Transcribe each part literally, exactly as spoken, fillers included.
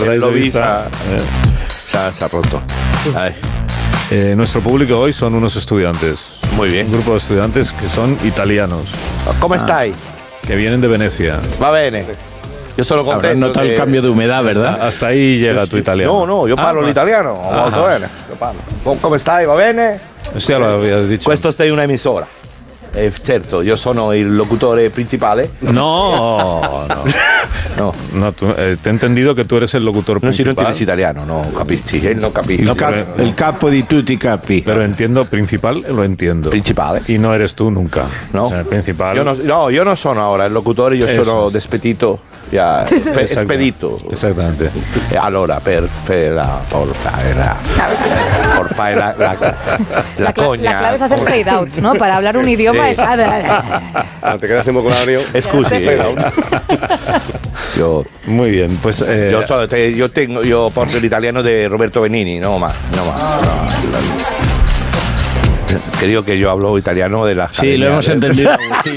perdáis lo de vista. eh. se, ha, se ha roto. Eh, nuestro público hoy son unos estudiantes. Muy bien. Un grupo de estudiantes que son italianos. ¿Cómo ah, estáis? Que vienen de Venecia. Va bene. Yo solo contento. Habrás notado de... el cambio de humedad, ¿verdad? Hasta, hasta ahí llega tu italiano. No, no, yo parlo ah, l'italiano. Molto bene. Io parlo. ¿Cómo estáis? Va bene? Sí, ya lo habías dicho. Questo è una emisora. Eh, certo, io sono il locutore principale. No, no. No, no tú, eh, te he entendido que tú eres el locutor no, principal. si non tienes italiano, no capisci, él no capisce. El, cap, el capo di tutti i capi. Pero entiendo, principal lo entiendo. Principale. Y no eres tú nunca. No. O sea, el principal. Io no, no, io non sono ora il locutore, io Eso sono es. despedito. Ya, espe, expedito. Exactamente. E allora, per fare la, por fare la, por fare la, la, la, la, coña. La clave es hacer fade out, ¿no? Para hablar un idioma sí. es... No, te quedas en vocabulario. Scusi. Yo, muy bien, pues... Eh, yo, so, te, yo, tengo, yo porto el italiano de Roberto Benigni, no más. No más. No, que digo que yo hablo italiano de la... Sí, lo hemos entendido, Agustín.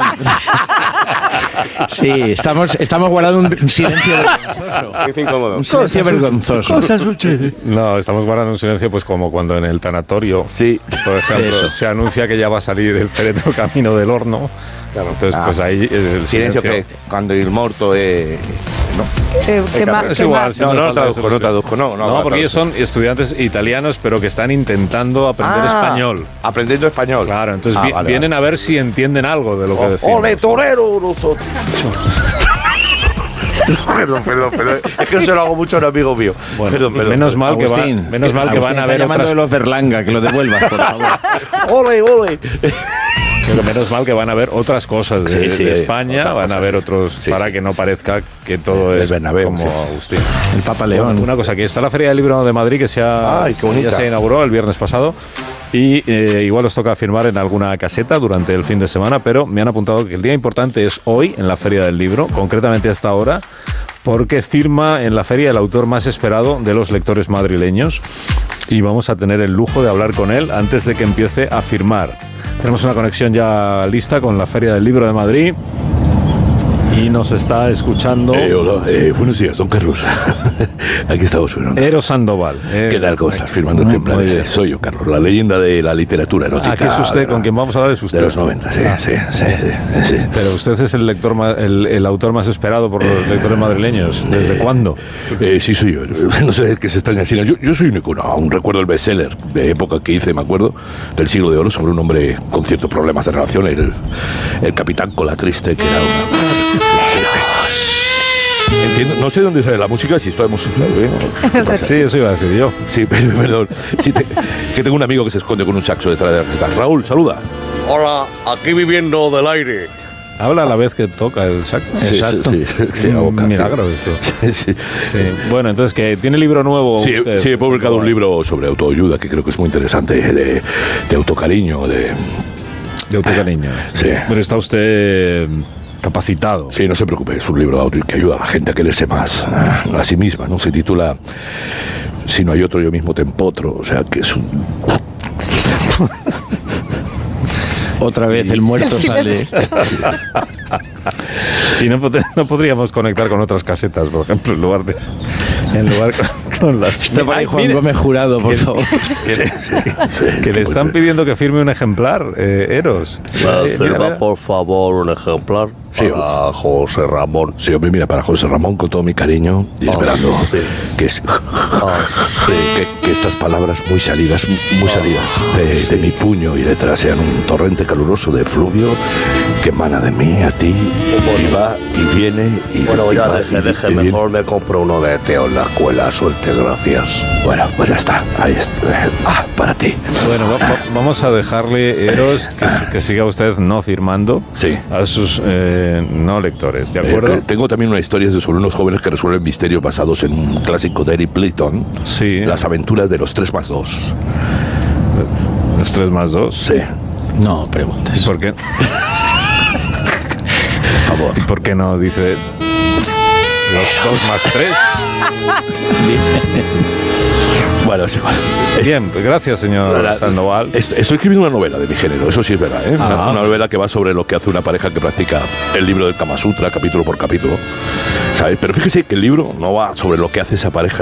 Sí, estamos, estamos guardando un silencio vergonzoso. Un silencio vergonzoso. Cosa sucede. No, estamos guardando un silencio pues como cuando en el tanatorio, sí, por ejemplo, Eso. se anuncia que ya va a salir el féretro camino del horno. Claro, entonces ah, pues ahí el silencio, silencio que cuando el muerto es... No, eh, que ma, es igual, no, no, no traduzco, no traduzco, no, no, no, porque ellos son estudiantes italianos, pero que están intentando aprender ah, español. Aprendiendo español. Claro, entonces ah, vi, vale, vienen vale. a ver si entienden algo de lo que oh, decimos. ¡Ole, torero! Nosotros. Perdón, perdón, perdón. Es que eso lo hago mucho a un amigo mío. Bueno, perdón, perdón. Menos mal Agustín, que, va, menos mal que van a ver llamando otras... de los Berlanga, que lo devuelvas, por favor. ¡Ole, ole! Pero menos mal que van a ver otras cosas de, sí, sí, de España, van cosas, a ver sí. otros, sí, para sí, que no sí. parezca que todo el es Bernabéu, como sí. Agustín. El Papa León. Una cosa, aquí está la Feria del Libro de Madrid, que se ha, Ay, qué bonita. ya se inauguró el viernes pasado. Y eh, igual os toca firmar en alguna caseta durante el fin de semana, pero me han apuntado que el día importante es hoy en la Feria del Libro, concretamente hasta ahora, porque firma en la feria el autor más esperado de los lectores madrileños y vamos a tener el lujo de hablar con él antes de que empiece a firmar. Tenemos una conexión ya lista con la Feria del Libro de Madrid y nos está escuchando... Eh, hola, eh, buenos días, don Carlos. Aquí estamos. Bueno. Eros Sandoval. Eh, ¿Qué tal? ¿Cómo estás? Firmando muy, ejemplares. muy Soy yo, Carlos, la leyenda de la literatura erótica. Ah, ¿qué es usted? ¿Con quien vamos a hablar es usted? De los noventa, sí, ah. sí, sí, sí, sí. Pero usted es el lector, ma- el, el autor más esperado por los lectores madrileños. ¿Desde eh, cuándo? Eh, sí, soy yo. No sé qué se extraña. Yo, yo soy un icono. Aún recuerdo el bestseller de época que hice, me acuerdo, del Siglo de Oro, sobre un hombre con ciertos problemas de relación, el, el capitán Colatriste, que era una... Entiendo, no sé dónde sale la música, si estamos... Sí, eso iba a decir yo. Sí, perdón. Sí, te, que tengo un amigo que se esconde con un saxo detrás de la receta. Raúl, saluda. Hola, aquí viviendo del aire. Habla a la vez que toca el saxo. Sí, Exacto. Sí, sí, sí, un hago milagro esto. Sí, sí. Sí. Bueno, entonces, ¿que tiene libro nuevo Sí, usted? sí, he publicado un libro sobre autoayuda que creo que es muy interesante, de, de autocariño, de... De autocariño. Sí. Pero está usted capacitado. Sí, no se preocupe, es un libro de auto que ayuda a la gente a quererse más a sí misma, ¿no? Se titula Si no hay otro, yo mismo te empotro, o sea, que es un... Otra vez el muerto sale. Y no, pod- no podríamos conectar con otras casetas, por ejemplo, en lugar de... En lugar con, con las... Está para Ay, Juan mire, Gómez Jurado, por favor. Que, le- que le están pidiendo que firme un ejemplar, eh, Eros. Eh, mira, Firma, mira. por favor, un ejemplar Sí, para José Ramón. Sí, hombre, mira, para José Ramón, con todo mi cariño, y Ah, esperando sí. que, es, Ah, sí, que, que estas palabras muy salidas, muy salidas de, de mi puño y letra sean un torrente caluroso de fluvio que emana de mí a ti, y va y viene y Bueno, y ya va, deje, y- deje, y viene. mejor me compro uno de Teo en la escuela. Suelte, gracias. Bueno, pues ya está, ahí está. Ah, para ti. Bueno, va- va- vamos a dejarle, Eros, que, s- que siga usted no firmando Sí. a sus eh, no lectores, ¿de acuerdo? Eh, tengo también una historia sobre unos jóvenes que resuelven misterios basados en un clásico de Eric Clayton, Sí. Las aventuras de los tres más dos. ¿Los tres más dos? Sí. No ¿Y preguntes. por qué? Por favor. ¿Y por qué no dice los dos más tres? Bueno, es igual. Es- Bien, pues gracias, señor La- Sandoval. est- Estoy escribiendo una novela de mi género, eso sí es verdad, ¿eh? Una, Ah, una sí. novela que va sobre lo que hace una pareja que practica el libro del Kama Sutra, capítulo por capítulo, ¿sabes? Pero fíjese que el libro no va sobre lo que hace esa pareja